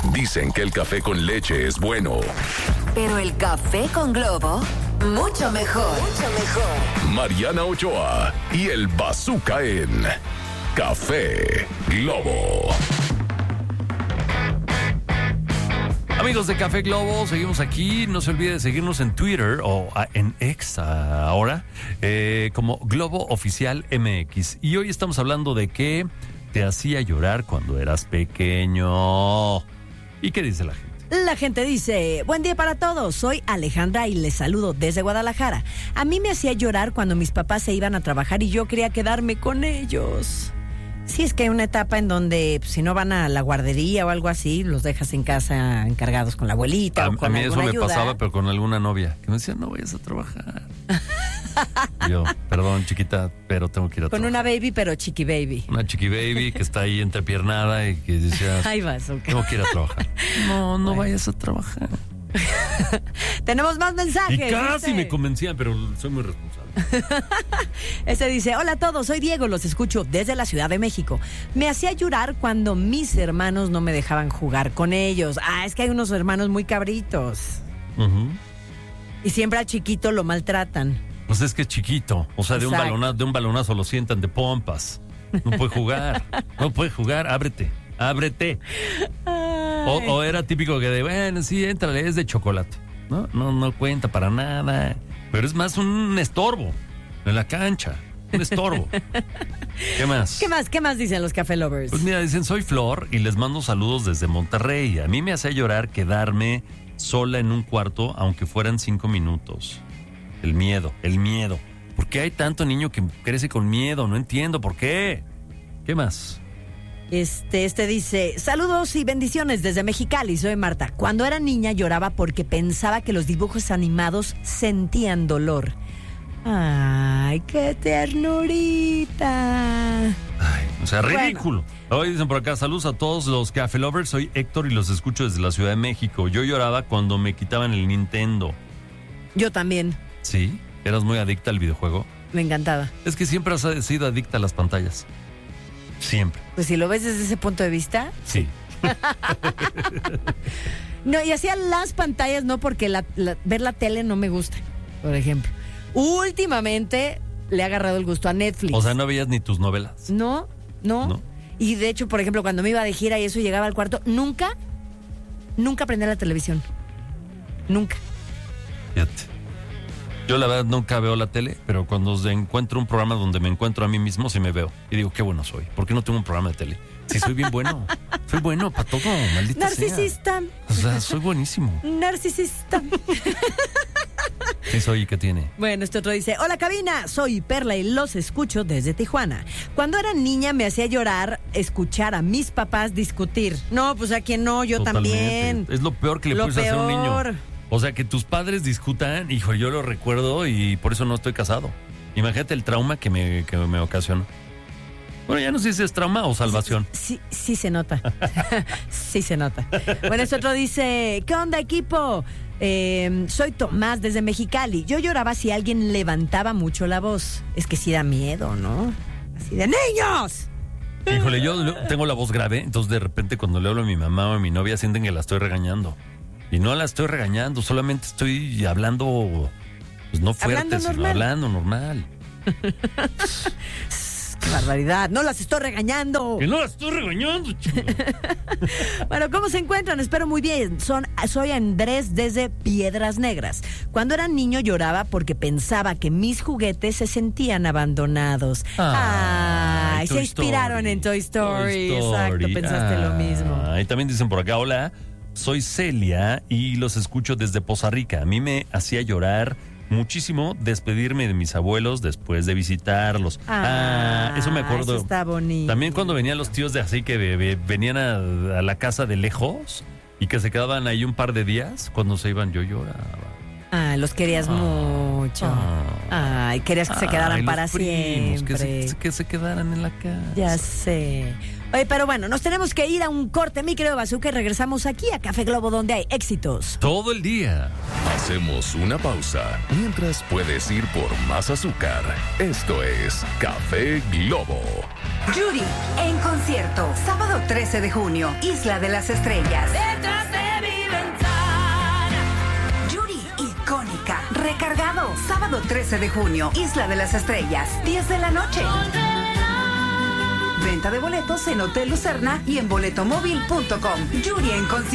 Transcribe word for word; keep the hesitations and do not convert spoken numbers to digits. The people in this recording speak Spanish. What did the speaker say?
Dicen que el café con leche es bueno. Pero el café con Globo, mucho mejor. Mucho mejor. Mariana Ochoa y el Bazooka en Café Globo. Amigos de Café Globo, seguimos aquí. No se olvide de seguirnos en Twitter o a, en X ahora, eh, como Globo Oficial M X. Y hoy estamos hablando de qué te hacía llorar cuando eras pequeño. ¿Y qué dice la gente? La gente dice, buen día para todos, soy Alejandra y les saludo desde Guadalajara. A mí me hacía llorar cuando mis papás se iban a trabajar y yo quería quedarme con ellos. Sí, es que hay una etapa en donde pues, si no van a la guardería o algo así, los dejas en casa encargados con la abuelita A, o con a mí eso me ayuda. pasaba, pero con alguna novia, que me decía, no vayas a trabajar. Yo, perdón, chiquita, pero tengo que ir a Con trabajar. una baby, pero chiqui baby. Una chiqui baby que está ahí entrepiernada y que decía, Ahí vas, ok. tengo que ir a trabajar. No, no bueno. vayas a trabajar. Tenemos más mensajes. Y casi ¿viste? me convencían, pero soy muy responsable. Ese dice, hola a todos, soy Diego, los escucho desde la Ciudad de México. Me hacía llorar cuando mis hermanos no me dejaban jugar con ellos. Ah, es que hay unos hermanos muy cabritos. Uh-huh. Y siempre al chiquito lo maltratan. Pues es que es chiquito, o sea, de un, Exacto. balonazo, de un balonazo lo sientan de pompas. No puede jugar, no puede jugar, ábrete, ábrete. O, o era típico que de, bueno, sí, éntrale, es de chocolate. No, no, no cuenta para nada. Pero es más un estorbo en la cancha, un estorbo. ¿Qué más? ¿Qué más? ¿Qué más dicen los Café Lovers? Pues mira, dicen, soy Flor y les mando saludos desde Monterrey. A mí me hacía llorar quedarme sola en un cuarto, aunque fueran cinco minutos. El miedo, el miedo. ¿Por qué hay tanto niño que crece con miedo? No entiendo por qué. ¿Qué más? Este, este dice, saludos y bendiciones desde Mexicali, soy Marta. Cuando era niña lloraba porque pensaba que los dibujos animados sentían dolor. Ay, qué ternurita. Ay, o sea, Bueno. ridículo. Hoy dicen por acá, saludos a todos los Café Lovers. Soy Héctor y los escucho desde la Ciudad de México. Yo lloraba cuando me quitaban el Nintendo. Yo también, ¿Sí? ¿Eras muy adicta al videojuego? me encantaba. Es que siempre has sido adicta a las pantallas. Siempre. Pues si lo ves desde ese punto de vista. Sí. No, y hacía las pantallas no porque la, la- ver la tele no me gusta, por ejemplo. Últimamente le ha agarrado el gusto a Netflix. O sea, no veías ni tus novelas. No, no, ¿No? Y de hecho, por ejemplo, cuando me iba de gira y eso llegaba al cuarto, nunca, nunca prendía la televisión. Nunca. Fíjate. Yo la verdad nunca veo la tele, pero cuando encuentro un programa donde me encuentro a mí mismo, sí me veo. Y digo, qué bueno soy. ¿Por qué no tengo un programa de tele? Sí, soy bien bueno. Soy bueno para todo, maldita sea. Narcisista, O sea, soy buenísimo. narcisista. Sí soy, ¿y qué tiene? Bueno, este otro dice, hola cabina, soy Perla y los escucho desde Tijuana. Cuando era niña me hacía llorar escuchar a mis papás discutir. No, pues a quien no, yo Totalmente. también. Es lo peor que le Lo puedes hacer a un niño. peor. O sea, que tus padres discutan, hijo, yo lo recuerdo y por eso no estoy casado. Imagínate el trauma que me, que me ocasionó. Bueno, ya no sé si es trauma o salvación. Sí, sí se nota. Sí se nota. Bueno, este otro dice, ¿qué onda equipo? Eh, soy Tomás desde Mexicali. Yo lloraba si alguien levantaba mucho la voz. Es que sí da miedo, ¿no? Así de niños. Híjole, yo tengo la voz grave, entonces de repente cuando le hablo a mi mamá o a mi novia sienten que la estoy regañando. Y no la estoy regañando, solamente estoy hablando, pues no fuerte, Hablando sino normal. hablando normal. Qué barbaridad. No las estoy regañando. Que no la estoy regañando, chico. Bueno, ¿cómo se encuentran? Espero muy bien. Son, soy Andrés desde Piedras Negras. Cuando era niño lloraba porque pensaba que mis juguetes se sentían abandonados. Ay, Ay, se Toy inspiraron Story. en Toy Story. Toy Exacto, Story. pensaste lo mismo. Ah, y también dicen por acá, hola, soy Celia y los escucho desde Poza Rica. A mí me hacía llorar muchísimo despedirme de mis abuelos después de visitarlos. Ah, eso me acuerdo. Eso está bonito. También cuando venían los tíos de así que ve- ve- venían a, a la casa de lejos y que se quedaban ahí un par de días, cuando se iban yo lloraba. Ah, los querías Ah. mucho. Ah. Ay, querías que se quedaran Ay, los para primos, siempre. Que se, que se quedaran en la casa. Ya sé. Oye, pero bueno, nos tenemos que ir a un corte, mi querido Bazooka, y regresamos aquí a Café Globo, donde hay éxitos. Todo el día. Hacemos una pausa mientras puedes ir por más azúcar. Esto es Café Globo. Yuri, en concierto. Sábado trece de junio, Isla de las Estrellas. Detrás de mi ventana. Yuri, icónica. Recargado. Sábado trece de junio, Isla de las Estrellas. diez de la noche. Venta de boletos en Hotel Lucerna y en boletomóvil punto com. Yuri en concierto.